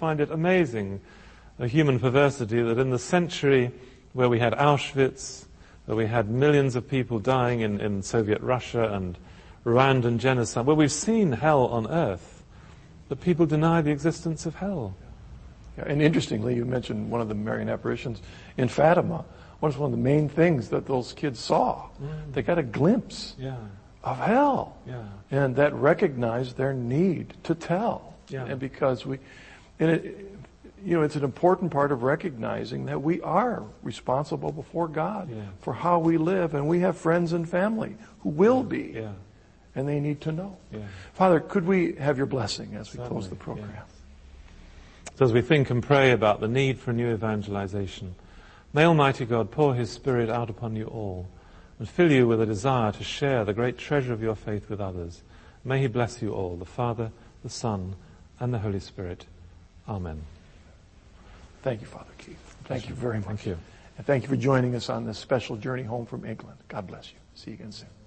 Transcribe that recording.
find it amazing, a human perversity, that in the century where we had Auschwitz, where we had millions of people dying in Soviet Russia and Rwandan genocide, where we've seen hell on earth, that people deny the existence of hell. Yeah, and interestingly, you mentioned one of the Marian apparitions in Fatima. What was one of the main things that those kids saw? They got a glimpse of hell. Yeah. And that recognized their need to tell. Yeah. And because it's an important part of recognizing that we are responsible before God for how we live, and we have friends and family who will be, and they need to know. Yeah. Father, could we have your blessing as we close the program? Yeah. So as we think and pray about the need for new evangelization, may Almighty God pour His Spirit out upon you all and fill you with a desire to share the great treasure of your faith with others. May He bless you all, the Father, the Son, and the Holy Spirit. Amen. Thank you, Father Keith. Thank you very much. Thank you. And thank you for joining us on this special journey home from England. God bless you. See you again soon.